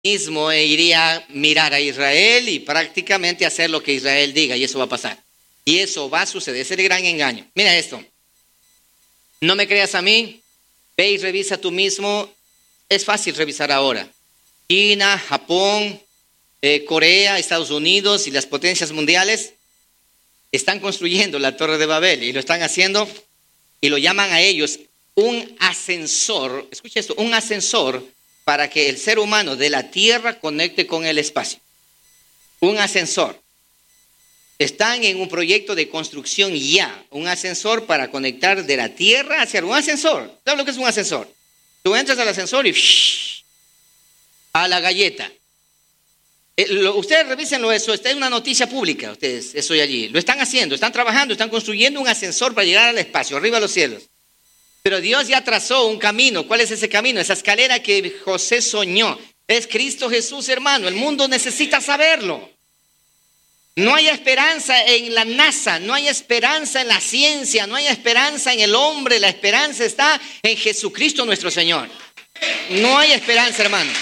mismo iría a mirar a Israel y prácticamente hacer lo que Israel diga, y eso va a pasar. Y eso va a suceder, ese es el gran engaño. Mira esto, no me creas a mí, ve y revisa tú mismo, es fácil revisar ahora. China, Japón, Corea, Estados Unidos y las potencias mundiales están construyendo la Torre de Babel y lo están haciendo y lo llaman a ellos un ascensor, escucha esto, un ascensor para que el ser humano de la tierra conecte con el espacio. Un ascensor. Están en un proyecto de construcción ya, un ascensor para conectar de la tierra hacia un ascensor. ¿Sabes lo que es un ascensor? Tú entras al ascensor y a la galleta. Ustedes revísenlo eso, está en una noticia pública, ustedes, eso de allí. Lo están haciendo, están trabajando, están construyendo un ascensor para llegar al espacio, arriba a los cielos. Pero Dios ya trazó un camino. ¿Cuál es ese camino? Esa escalera que José soñó. Es Cristo Jesús, hermano. El mundo necesita saberlo. No hay esperanza en la NASA, no hay esperanza en la ciencia, no hay esperanza en el hombre. La esperanza está en Jesucristo nuestro Señor. No hay esperanza, hermano.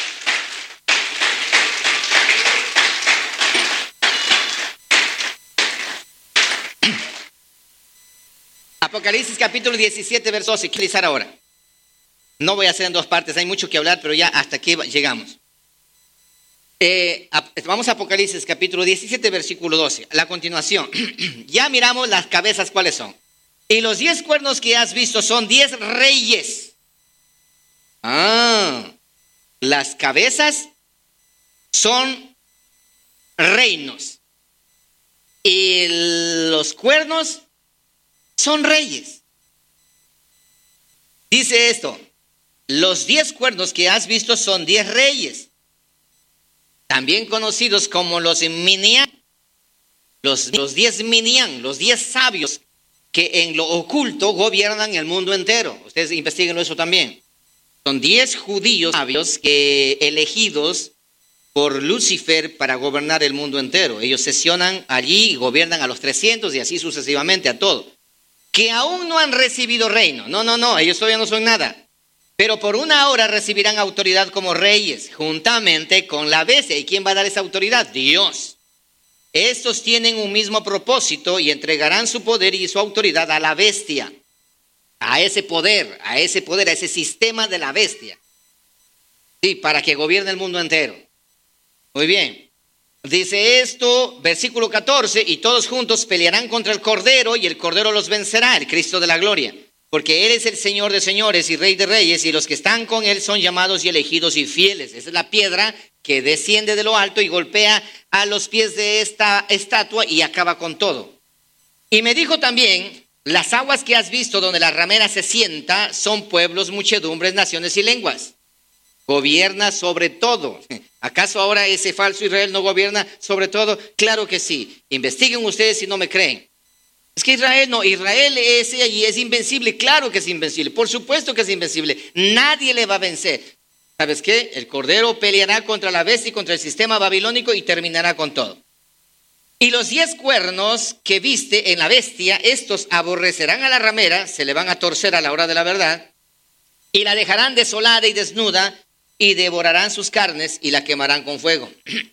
Apocalipsis capítulo 17, verso 12. Quiero utilizar ahora. No voy a hacer en dos partes, hay mucho que hablar, pero ya hasta aquí llegamos. Vamos a Apocalipsis capítulo 17, versículo 12. La continuación. Ya miramos las cabezas cuáles son. Y los 10 cuernos que has visto son 10 reyes. Las cabezas son reinos. Y los cuernos son reyes. Dice esto, los 10 cuernos que has visto son 10 reyes, también conocidos como los Minián, los 10 Minián, los 10 sabios que en lo oculto gobiernan el mundo entero. Ustedes investiguen eso también. Son 10 judíos sabios elegidos por Lucifer para gobernar el mundo entero. Ellos sesionan allí y gobiernan a los 300 y así sucesivamente a todo. Que aún no han recibido reino. No, ellos todavía no son nada. Pero por una hora recibirán autoridad como reyes, juntamente con la bestia. ¿Y quién va a dar esa autoridad? Dios. Estos tienen un mismo propósito y entregarán su poder y su autoridad a la bestia. A ese poder, a ese sistema de la bestia. Sí, para que gobierne el mundo entero. Muy bien. Dice esto, versículo 14, y todos juntos pelearán contra el Cordero y el Cordero los vencerá, el Cristo de la gloria. Porque Él es el Señor de señores y Rey de reyes, y los que están con Él son llamados y elegidos y fieles. Esa es la piedra que desciende de lo alto y golpea a los pies de esta estatua y acaba con todo. Y me dijo también, las aguas que has visto donde la ramera se sienta son pueblos, muchedumbres, naciones y lenguas. Gobierna sobre todo. ¿Acaso ahora ese falso Israel no gobierna sobre todo? Claro que sí. Investiguen ustedes si no me creen. Es que Israel es invencible. Claro que es invencible. Por supuesto que es invencible. Nadie le va a vencer. ¿Sabes qué? El Cordero peleará contra la bestia y contra el sistema babilónico y terminará con todo. Y los 10 cuernos que viste en la bestia, estos aborrecerán a la ramera, se le van a torcer a la hora de la verdad, y la dejarán desolada y desnuda, y devorarán sus carnes y la quemarán con fuego.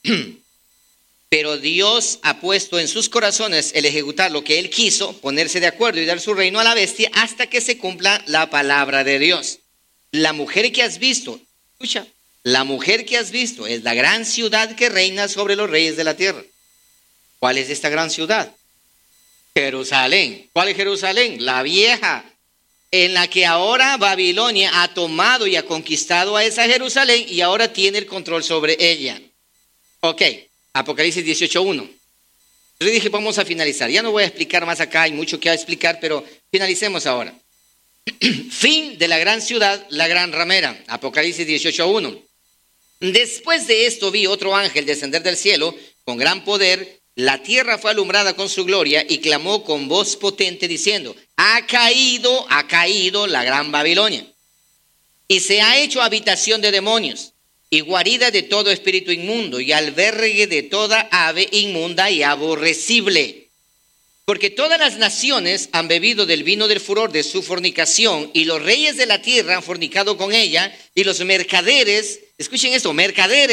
Pero Dios ha puesto en sus corazones el ejecutar lo que Él quiso, ponerse de acuerdo y dar su reino a la bestia hasta que se cumpla la palabra de Dios. La mujer que has visto, escucha, la mujer que has visto es la gran ciudad que reina sobre los reyes de la tierra. ¿Cuál es esta gran ciudad? Jerusalén. ¿Cuál es Jerusalén? La vieja, en la que ahora Babilonia ha tomado y ha conquistado a esa Jerusalén y ahora tiene el control sobre ella. Ok, Apocalipsis 18:1. Yo dije, vamos a finalizar. Ya no voy a explicar más acá, hay mucho que explicar, pero finalicemos ahora. Fin de la gran ciudad, la gran ramera. Apocalipsis 18:1. Después de esto vi otro ángel descender del cielo con gran poder. La tierra fue alumbrada con su gloria y clamó con voz potente diciendo, ha caído la gran Babilonia y se ha hecho habitación de demonios y guarida de todo espíritu inmundo y albergue de toda ave inmunda y aborrecible. Porque todas las naciones han bebido del vino del furor de su fornicación y los reyes de la tierra han fornicado con ella y los mercaderes escuchen esto, mercaderes